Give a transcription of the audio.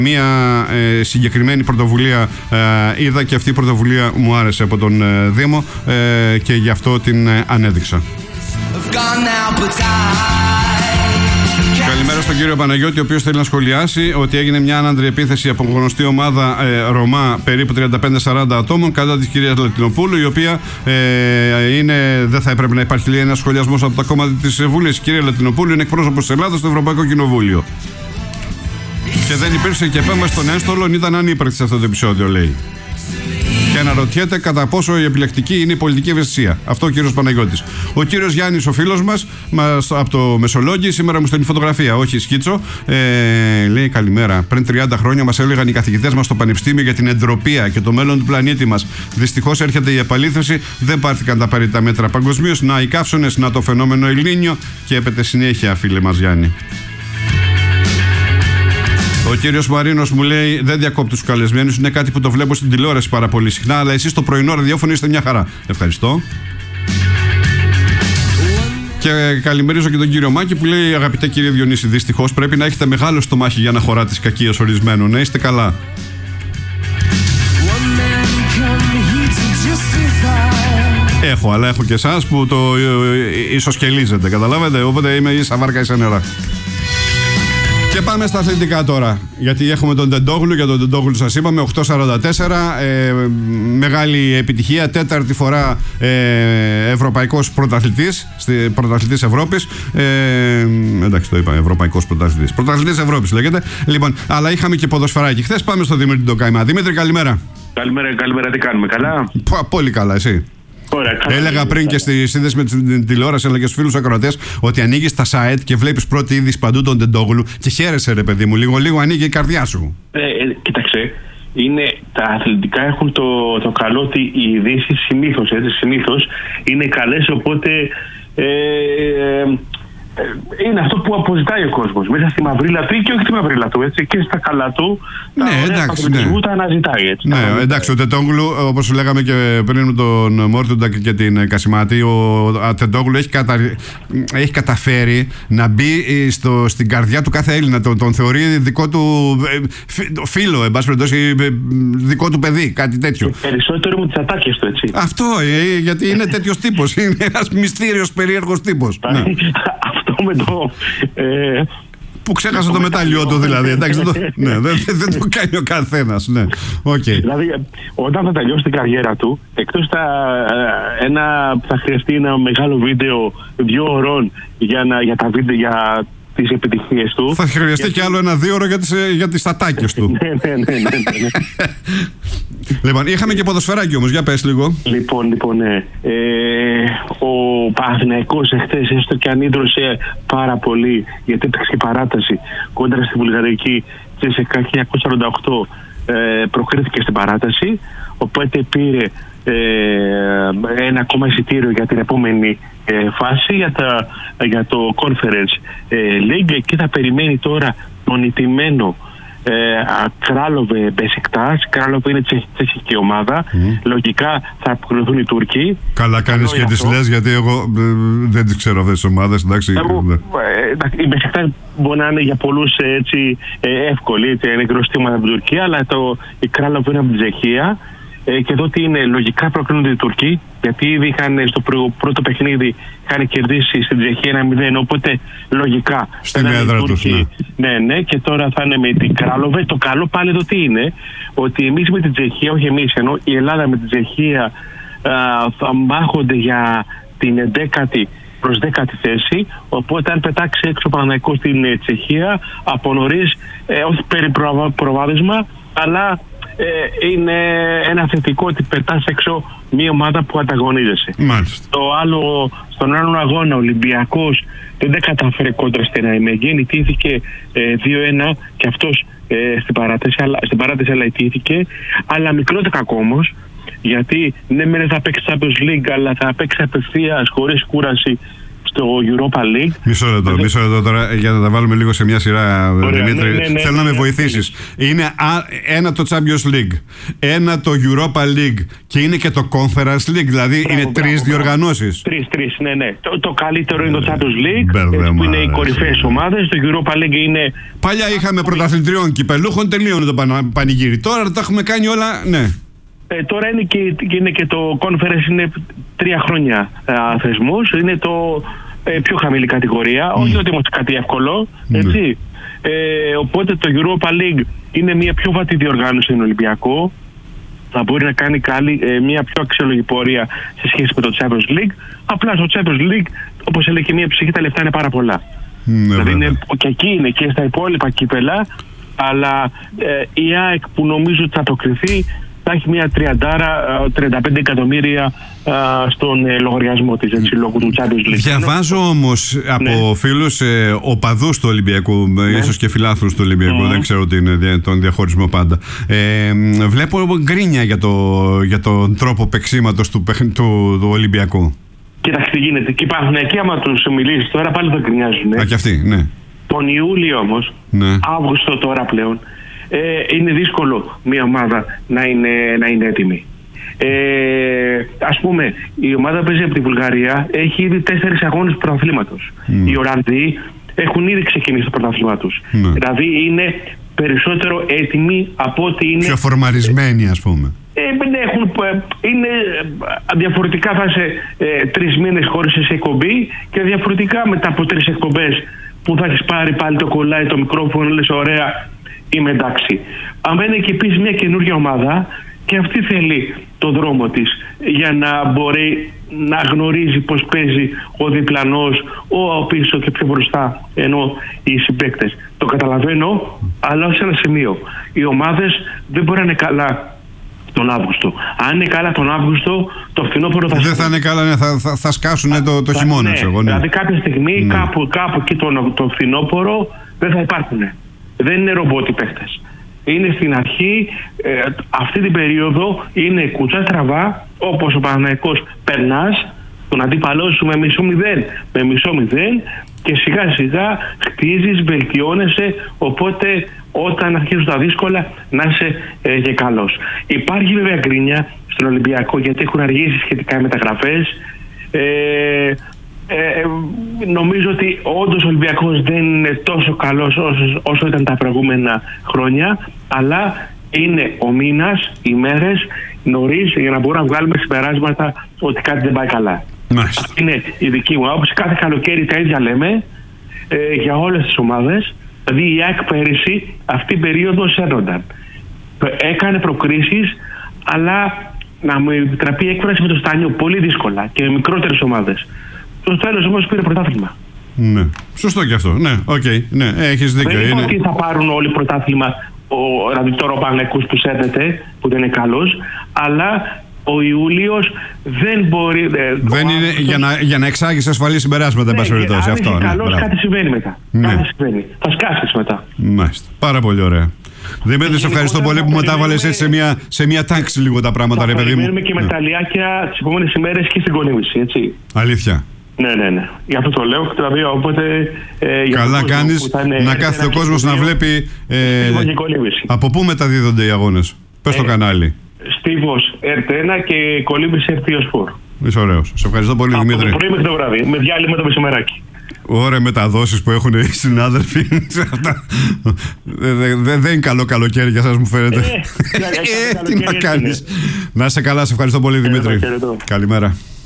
Μία συγκεκριμένη πρωτοβουλία είδα και αυτή η πρωτοβουλία μου άρεσε από τον Δήμο και γι' αυτό την ανέδειξα. Καλημέρα στον κύριο Παναγιώτη, ο οποίος θέλει να σχολιάσει ότι έγινε μια άναντρη επίθεση από γνωστή ομάδα Ρωμά περίπου 35-40 ατόμων κατά της κυρίας Λατινοπούλου, η οποία δεν θα έπρεπε να υπάρχει ένας σχολιασμός από τα κόμματα της Βουλής. Η κυρία Λατινοπούλου είναι εκπρόσωπος της Ελλάδας στο Ευρωπαϊκό Κοινοβούλιο. Και δεν υπήρξε και επέμβαση των ένστολων, ήταν ανύπαρκτη σε αυτό το επεισόδιο, λέει. Και αναρωτιέται κατά πόσο η επιλεκτική είναι η πολιτική ευαισθησία. Αυτό ο κύριος Παναγιώτης. Ο κύριος Γιάννης, ο φίλος μας από το Μεσολόγγι, σήμερα μου στέλνει φωτογραφία, όχι σκίτσο. Λέει καλημέρα. Πριν 30 χρόνια μας έλεγαν οι καθηγητές μας στο πανεπιστήμιο για την εντροπία και το μέλλον του πλανήτη μας. Δυστυχώς έρχεται η επαλήθευση, δεν πάρθηκαν τα απαραίτητα μέτρα παγκοσμίως. Να οι καύσονες, να το φαινόμενο Ελνίνιο και έπεται συνέχεια, φίλε μας Γιάννη. Ο κύριος Μαρίνος μου λέει: δεν διακόπτω τους καλεσμένους, είναι κάτι που το βλέπω στην τηλεόραση πάρα πολύ συχνά, αλλά εσείς στο πρωινό ραδιόφωνο είστε μια χαρά. Ευχαριστώ. Και καλημερίζω και τον κύριο Μάκη που λέει: αγαπητέ κύριε Διονύση, δυστυχώς πρέπει να έχετε μεγάλο στομάχι για να χωράτε τις κακίες ορισμένων. Να είστε καλά. Έχω, αλλά έχω και εσάς που το ισοσκελίζετε, καταλάβετε. Οπότε είμαι ίσα βάρκα ίσα νερά. Και πάμε στα αθλητικά τώρα. Γιατί έχουμε τον Τεντόγλου. Για τον Τεντόγλου σας είπαμε 8.44. Μεγάλη επιτυχία. Τέταρτη φορά ευρωπαϊκός πρωταθλητής. Πρωταθλητής Ευρώπης. Εντάξει, το είπα. Ευρωπαϊκός πρωταθλητής. Πρωταθλητής Ευρώπης λέγεται. Λοιπόν, αλλά είχαμε και ποδοσφαιράκι χθες. Πάμε στο Δημήτρη Ντοκάιμα. Δημήτρη, καλημέρα. Καλημέρα, τι κάνουμε, καλά? Πολύ καλά, εσύ? Ωραία, έλεγα πριν και στη σύνδεση με την τηλεόραση, αλλά και στους φίλους ακροατές, ότι ανοίγεις τα site και βλέπεις πρώτη είδηση παντού τον Τεντόγλου και χαίρεσαι, ρε παιδί μου, λίγο ανοίγει η καρδιά σου. Κοίταξε, τα αθλητικά έχουν το καλό ότι οι ειδήσεις συνήθως είναι καλές, οπότε είναι αυτό που αποζητάει ο κόσμος. Μέσα στη μαυρίλα του ή και όχι στη μαυρίλα του, έτσι, και στα καλά του, τα αναζητάει. Έτσι, εντάξει, ο Τεντόγλου, όπως λέγαμε και πριν με τον Μόρτοντα και την Κασιμάτη, ο Τεντόγλου έχει καταφέρει να μπει στην καρδιά του κάθε Έλληνα. Τον θεωρεί δικό του φίλο, εν πάση περιπτώσει, δικό του παιδί, κάτι τέτοιο. Και περισσότερο με τις ατάκες του, έτσι. Αυτό, γιατί είναι τέτοιος τύπος. Είναι ένας μυστήριος, περίεργος τύπος. Αυτό με το... που ξέχασε το μετάλλιό του, δηλαδή. Εντάξει, δεν το κάνει ο καθένας. Ναι. Okay. Δηλαδή, όταν θα τελειώσει την καριέρα του, εκτός θα χρειαστεί ένα μεγάλο βίντεο 2 ώρων για τις επιτυχίες του. Θα χρειαστεί και άλλο 1-2 ώρο για τις ατάκες του. Ναι. Λοιπόν, είχαμε και ποδοσφαιράκι όμως, για πες λίγο. Λοιπόν, ναι. Ο Παναθηναϊκός εχθές, έστω και αν ίδρωσε πάρα πολύ, γιατί έπαιξε παράταση κόντρα στη Βουλγαρική CSKA 1948, προκρίθηκε στην παράταση, οπότε πήρε ένα ακόμα εισιτήριο για την επόμενη φάση για το Conference League. Εκεί θα περιμένει τώρα τον ηττημένο Κράλοβε Μπεσικτάς. Κράλοβε είναι τσεχική ομάδα. Λογικά θα αποκριθούν οι Τούρκοι. Καλά κάνεις και τις λες, γιατί εγώ δεν τις ξέρω αυτές τις ομάδες. Η Μπεσικτάς μπορεί να είναι για πολλούς εύκολη, είναι γνωστή ομάδα από την Τουρκία, αλλά η Κράλοβε είναι από την Τσεχία. Και εδώ τι είναι, λογικά προκρίνονται οι Τουρκοί, γιατί ήδη είχαν στο πρώτο παιχνίδι κερδίσει στην Τσεχία 1-0, οπότε λογικά στην έδρα τους. Ναι, και τώρα θα είναι με την Κράλοβε. Το καλό πάλι εδώ τι είναι, ότι εμείς με την Τσεχία, όχι εμείς, ενώ η Ελλάδα με την Τσεχία θα μάχονται για την 11η προς 10η θέση, οπότε αν πετάξει έξω ο Παναθηναϊκός στην Τσεχία από νωρίς, όχι περί προβάδισμα, αλλά είναι ένα θετικό ότι πετάς έξω μια ομάδα που ανταγωνίζεσαι. Μάλιστα. Στον άλλον αγώνα ο Ολυμπιακός δεν κατάφερε κόντρα στην ΑΕΜΕΓΕ, νικήθηκε 2-1 και αυτός στην παράταση αλλά ιτήθηκε, αλλά μικρό το κακό όμως, γιατί ναι μεν θα παίξει Champions League, αλλά θα παίξει απευθείας χωρίς κούραση στο Europa League. Μισό λεπτό τώρα για να τα βάλουμε λίγο σε μια σειρά. Ωραία, Δημήτρη, θέλω να με βοηθήσεις. Είναι ένα το Champions League, ένα το Europa League και είναι και το Conference League, δηλαδή είναι τρεις διοργανώσεις. Τρεις, ναι. Το καλύτερο είναι το Champions League, που είναι οι κορυφαίες ομάδες. Το Europa League είναι... Παλιά είχαμε πρωταθλητριών κυπελούχων, τελείωνε το πανηγύρι. Τώρα τα έχουμε κάνει όλα, ναι. Τώρα είναι και το Conference, είναι 3 χρόνια θεσμός. Είναι το πιο χαμηλή κατηγορία. Όχι ότι είμαστε κάτι εύκολο, έτσι. Οπότε το Europa League είναι μια πιο βατή διοργάνωση στον Ολυμπιακό. Θα μπορεί να κάνει μια πιο αξιόλογη πορεία σε σχέση με το Champions League. Απλά στο Champions League, όπως έλεγε και μια ψυχή, τα λεφτά είναι πάρα πολλά. Δηλαδή και εκεί είναι και στα υπόλοιπα κύπελα, αλλά η ΑΕΚ που νομίζω ότι θα προκριθεί θα έχει μια 35 εκατομμύρια στον λογαριασμό της, έτσι, λόγω του Champions League. Διαβάζω όμως από φίλους οπαδούς του Ολυμπιακού, ίσως και φιλάθλους του Ολυμπιακού, δεν ξέρω τι είναι τον διαχωρισμό πάντα. Βλέπω γκρίνια για τον τρόπο παίξηματος του Ολυμπιακού. Κοιτάξτε τι γίνεται. Και υπάρχουν εκεί, άμα τους μιλήσεις τώρα, πάλι θα γκρινιάζουν. Και αυτοί, ναι. Τον Ιούλιο όμως, Αύγουστο τώρα πλέον, είναι δύσκολο μια ομάδα να είναι έτοιμη. Ας πούμε, η ομάδα που παίζει από τη Βουλγαρία έχει ήδη 4 αγώνες του πρωταθλήματος. Οι Ολλανδοί έχουν ήδη ξεκινήσει το πρωτάθλημα τους. Δηλαδή είναι περισσότερο έτοιμοι από ότι είναι... Πιο φορμαρισμένοι, ας πούμε. Είναι διαφορετικά, θα είσαι 3 μήνες χωρίς σε εκπομπή και διαφορετικά μετά από 3 εκπομπές που θα έχεις πάρει πάλι το κολλάει το μικρόφωνο, λες ωραία, είμαι εντάξει. Αν είναι και επίσης μια καινούργια ομάδα και αυτή θέλει το δρόμο της για να μπορεί να γνωρίζει πως παίζει ο διπλανός, ο πίσω και πιο μπροστά, ενώ οι συμπαίκτες. Το καταλαβαίνω, αλλά ως ένα σημείο. Οι ομάδες δεν μπορεί να είναι καλά τον Αύγουστο. Αν είναι καλά τον Αύγουστο, το φθινόπωρο θα... Δεν θα είναι καλά, ναι, θα σκάσουν το χειμώνα. Ναι. Δηλαδή κάποια στιγμή κάπου εκεί το φθινόπωρο δεν θα υπάρχουν. Δεν είναι ρομπότ οι παίχτες. Είναι στην αρχή, αυτή την περίοδο είναι κουτσά στραβά, όπως ο Παναθηναϊκός περνάς τον αντίπαλό σου με μισό μηδέν και σιγά σιγά χτίζεις, βελτιώνεσαι, οπότε όταν αρχίζουν τα δύσκολα να είσαι και καλός. Υπάρχει βέβαια γκρίνια στον Ολυμπιακό γιατί έχουν αργήσει σχετικά οι μεταγραφές. Νομίζω ότι όντως ο Ολυμπιακός δεν είναι τόσο καλός όσο ήταν τα προηγούμενα χρόνια, αλλά είναι ο μήνας, οι μέρες νωρίς για να μπορούμε να βγάλουμε συμπεράσματα ότι κάτι δεν πάει καλά. Αυτή είναι η δική μου άποψη. Κάθε καλοκαίρι τα ίδια λέμε για όλες τις ομάδες. Δηλαδή η ΑΕΚ πέρυσι αυτή την περίοδο σέρνονταν. Έκανε προκρίσεις, αλλά να μου επιτραπεί η έκφραση με το στάνιο πολύ δύσκολα και με μικρότερες ομάδες. Στο τέλος όμως πήρε πρωτάθλημα. Ναι. Σωστό και αυτό. Ναι, ναι, έχεις δίκιο. Δεν είναι ότι θα πάρουν όλοι πρωτάθλημα, δηλαδή τώρα ο Παναθηναϊκός που σέρνεται, που δεν είναι καλός, αλλά ο Ιούλιος δεν μπορεί... Δεν είναι για να εξάγεις ασφαλή συμπεράσματα, εν πάση περιπτώσει. Αν είσαι καλός, κάτι συμβαίνει μετά. Κάτι συμβαίνει. Θα σκάσεις μετά. Μάλιστα. Πάρα πολύ ωραία. Δημήτρη, σε ευχαριστώ πολύ που μετάβαλες έτσι σε μια τάξη λίγο τα πράγματα, ρε παιδί μου. Θα περιμένουμε και με τα λιάκια τις επόμενες ημέρες και στην κολύμβηση, έτσι. Αλήθεια. Ναι. Γι' αυτό το λέω. Δηλαδή, οπότε, καλά κάνεις να κάθεται ο κόσμος να βλέπει από πού μεταδίδονται οι αγώνες. Πες το κανάλι. Στίβος RT1 και κολύμβηση RT4. Είσαι ωραίος. Σε ευχαριστώ πολύ, Δημήτρη. Από το πρωί μέχρι το βράδυ. Με διάλειμμα το μεσημεράκι. Ωραία μεταδόσεις που έχουν οι συνάδελφοι. Δεν είναι καλό καλοκαίρι για σας, μου φαίνεται. Τι να κάνεις. Να είσαι καλά, σε ευχαριστώ πολύ, Δημήτρη. Καλημέρα.